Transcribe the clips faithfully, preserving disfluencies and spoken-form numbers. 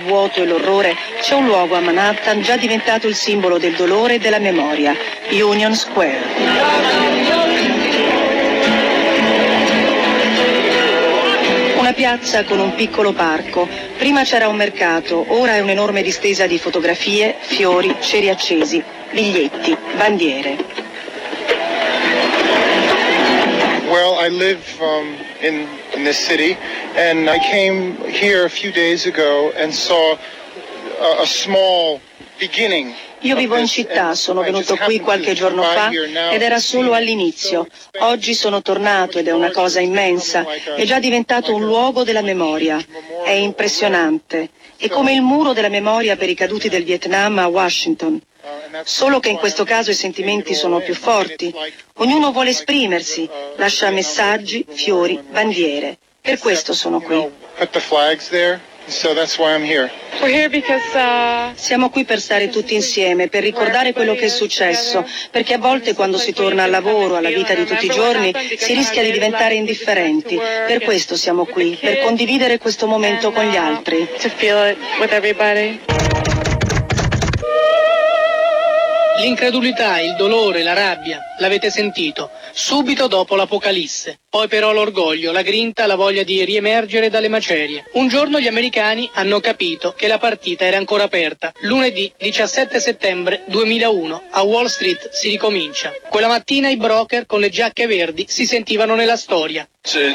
vuoto e l'orrore, c'è un luogo a Manhattan già diventato il simbolo del dolore e della memoria, Union Square. Una piazza con un piccolo parco. Prima c'era un mercato, ora è un'enorme distesa di fotografie, fiori, ceri accesi, biglietti, bandiere. Well, I live um, in, in this city, and I came here a few days ago and saw a, a small beginning. Io vivo in città, sono venuto qui qualche giorno fa ed era solo all'inizio. Oggi sono tornato ed è una cosa immensa, è già diventato un luogo della memoria. È impressionante. È come il muro della memoria per i caduti del Vietnam a Washington. Solo che in questo caso i sentimenti sono più forti. Ognuno vuole esprimersi, lascia messaggi, fiori, bandiere. Per questo sono qui. So that's why I'm here. We're here because, uh... Siamo qui per stare tutti insieme, per ricordare quello che è successo, perché a volte quando si torna al lavoro, alla vita di tutti i giorni, si rischia di diventare indifferenti. Per questo siamo qui, per condividere questo momento con gli altri. To feel it with everybody. L'incredulità, il dolore, la rabbia, l'avete sentito, subito dopo l'Apocalisse. Poi però l'orgoglio, la grinta, la voglia di riemergere dalle macerie. Un giorno gli americani hanno capito che la partita era ancora aperta. Lunedì diciassette settembre duemilauno a Wall Street si ricomincia. Quella mattina i broker con le giacche verdi si sentivano nella storia.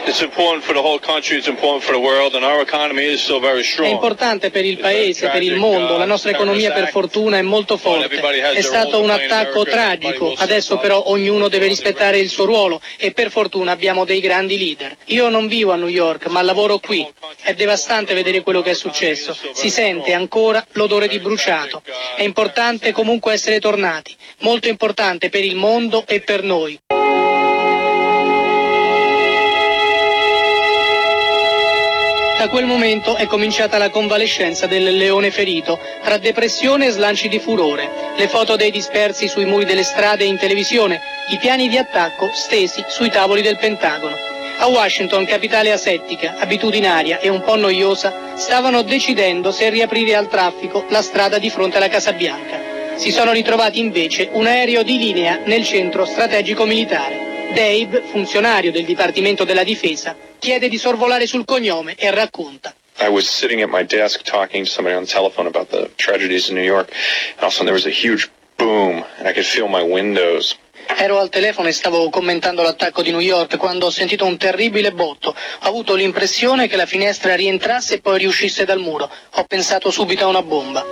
È importante per il paese, per il mondo, la nostra economia per fortuna è molto forte. È stato un attacco tragico, adesso però ognuno deve rispettare il suo ruolo e per fortuna abbiamo dei grandi leader. Io non vivo a New York, ma lavoro qui. È devastante vedere quello che è successo. Si sente ancora l'odore di bruciato. È importante comunque essere tornati, molto importante per il mondo e per noi. Da quel momento è cominciata la convalescenza del leone ferito, tra depressione e slanci di furore, le foto dei dispersi sui muri delle strade e in televisione, i piani di attacco stesi sui tavoli del Pentagono. A Washington, capitale asettica, abitudinaria e un po' noiosa, stavano decidendo se riaprire al traffico la strada di fronte alla Casa Bianca. Si sono ritrovati invece un aereo di linea nel centro strategico militare. Dave, funzionario del Dipartimento della Difesa, chiede di sorvolare sul cognome e racconta. I was sitting at my desk talking to somebody on the telephone about the tragedies in New York, and all of a sudden there was a huge boom, and I could feel my windows. Ero al telefono e stavo commentando l'attacco di New York quando ho sentito un terribile botto. Ho avuto l'impressione che la finestra rientrasse e poi riuscisse dal muro. Ho pensato subito a una bomba.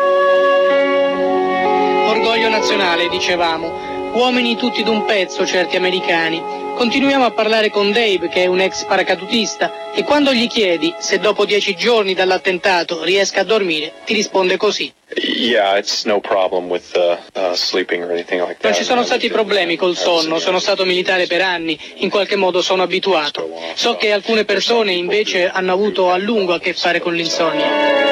Orgoglio nazionale, dicevamo. Uomini tutti d'un pezzo, certi americani. Continuiamo a parlare con Dave, che è un ex paracadutista, e quando gli chiedi se dopo dieci giorni dall'attentato riesca a dormire, ti risponde così. Yeah, it's no problem with uh, uh, sleeping or anything like that. Non ci sono stati problemi col sonno, sono stato militare per anni, in qualche modo sono abituato. So che alcune persone invece hanno avuto a lungo a che fare con l'insonnia.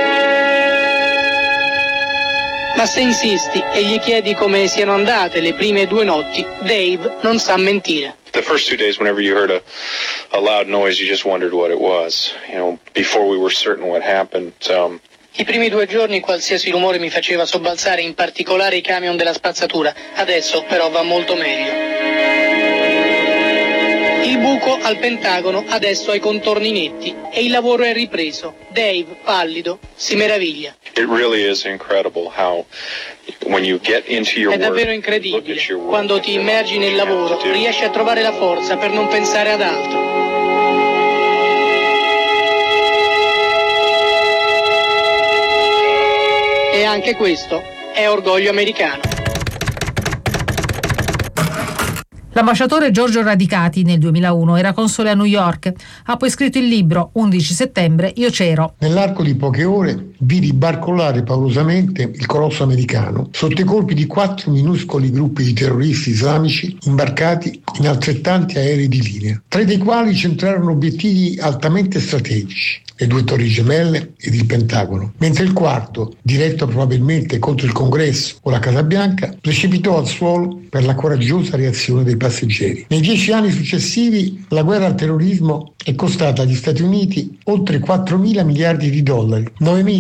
Ma se insisti e gli chiedi come siano andate le prime due notti, Dave non sa mentire. The first two days, whenever you heard a, a loud noise, you just wondered what it was. You know, before we were certain what happened. Um, I primi due giorni qualsiasi rumore mi faceva sobbalzare, in particolare i camion della spazzatura. Adesso però va molto meglio. Il buco al Pentagono adesso ha i contorni netti e il lavoro è ripreso. Dave, pallido, si meraviglia. It really is incredible how when you get into your È davvero work, incredibile. look at your work, Quando ti immergi nel lavoro, riesci a trovare la forza per non pensare ad altro. E anche questo è orgoglio americano. L'ambasciatore Giorgio Radicati nel duemilauno era console a New York. Ha poi scritto il libro undici settembre, io c'ero. Nell'arco di poche ore vidi barcollare paurosamente il colosso americano sotto i colpi di quattro minuscoli gruppi di terroristi islamici imbarcati in altrettanti aerei di linea, tre dei quali centrarono obiettivi altamente strategici, le due torri gemelle ed il Pentagono, mentre il quarto, diretto probabilmente contro il Congresso o la Casa Bianca, precipitò al suolo per la coraggiosa reazione dei passeggeri. Nei dieci anni successivi la guerra al terrorismo è costata agli Stati Uniti oltre quattromila miliardi di dollari, novemila